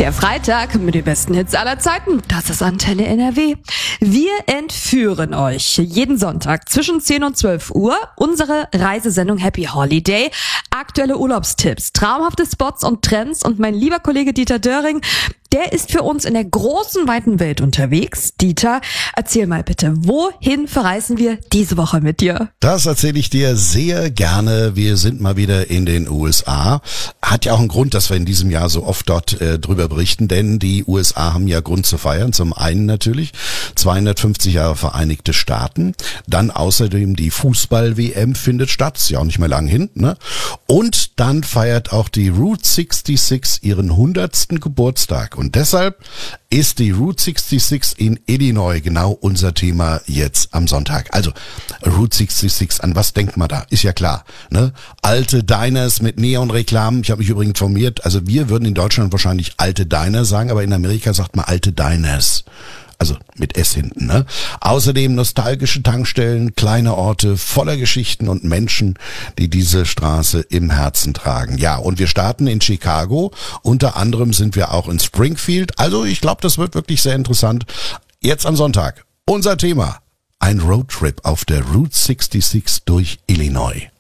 Der Freitag mit den besten Hits aller Zeiten, das ist Antenne NRW. Wir entführen euch jeden Sonntag zwischen 10 und 12 Uhr unsere Reisesendung Happy Holiday. Aktuelle Urlaubstipps, traumhafte Spots und Trends und mein lieber Kollege Dieter Döring, der ist für uns in der großen, weiten Welt unterwegs. Dieter, erzähl mal bitte, wohin verreisen wir diese Woche mit dir? Das erzähle ich dir sehr gerne. Wir sind mal wieder in den USA. Hat ja auch einen Grund, dass wir in diesem Jahr so oft dort drüber berichten, denn die USA haben ja Grund zu feiern. Zum einen natürlich 250 Jahre Vereinigte Staaten. Dann außerdem die Fußball-WM findet statt. Ist ja auch nicht mehr lang hin, ne? Und dann feiert auch die Route 66 ihren 100. Geburtstag. Und deshalb ist die Route 66 in Illinois genau unser Thema jetzt am Sonntag. Also Route 66, an was denkt man da? Ist ja klar, ne? Alte Diners mit Neonreklamen. Ich habe mich übrigens informiert. Also wir würden in Deutschland wahrscheinlich alte Diner sagen, aber in Amerika sagt man alte Diners. Also mit S hinten, ne? Außerdem nostalgische Tankstellen, kleine Orte voller Geschichten und Menschen, die diese Straße im Herzen tragen. Ja, und wir starten in Chicago. Unter anderem sind wir auch in Springfield. Also ich glaube, das wird wirklich sehr interessant. Jetzt am Sonntag unser Thema: ein Roadtrip auf der Route 66 durch Illinois.